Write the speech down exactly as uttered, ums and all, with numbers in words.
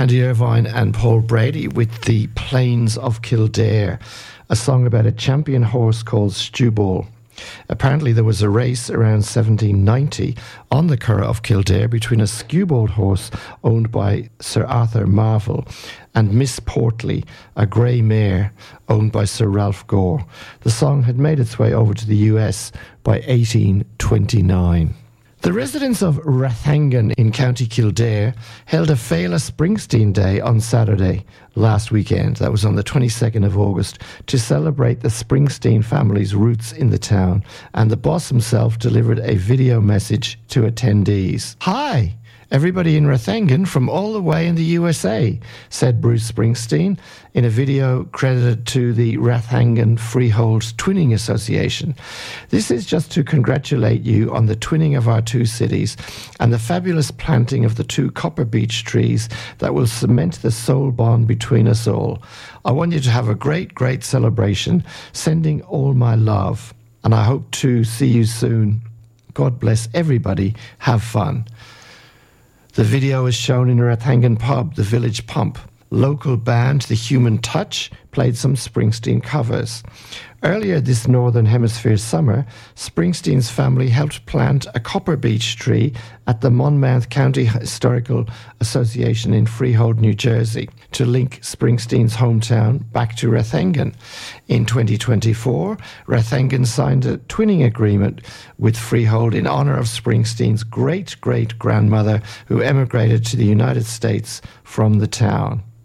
Andy Irvine and Paul Brady with The Plains of Kildare, a song about a champion horse called Stewball. Apparently there was a race around seventeen ninety on the Curragh of Kildare between a skewbald horse owned by Sir Arthur Marvel and Miss Portley, a grey mare owned by Sir Ralph Gore. The song had made its way over to the U S by eighteen twenty-nine. The residents of Rathangan in County Kildare held a Fela Springsteen Day on Saturday last weekend, that was on the twenty-second of August, to celebrate the Springsteen family's roots in the town, and the boss himself delivered a video message to attendees. "Hi, everybody in Rathangan from all the way in the U S A," said Bruce Springsteen in a video credited to the Rathangan Freehold Twinning Association. "This is just to congratulate you on the twinning of our two cities and the fabulous planting of the two copper beech trees that will cement the soul bond between us all. I want you to have a great, great celebration, sending all my love, and I hope to see you soon. God bless everybody. Have fun." The video is shown in a Rathangan pub, the Village Pump. Local band The Human Touch played some Springsteen covers. Earlier this Northern Hemisphere summer, Springsteen's family helped plant a copper beech tree at the Monmouth County Historical Association in Freehold, New Jersey, to link Springsteen's hometown back to Rathangan. In twenty twenty-four, Rathangan signed a twinning agreement with Freehold in honour of Springsteen's great-great-grandmother who emigrated to the United States from the town.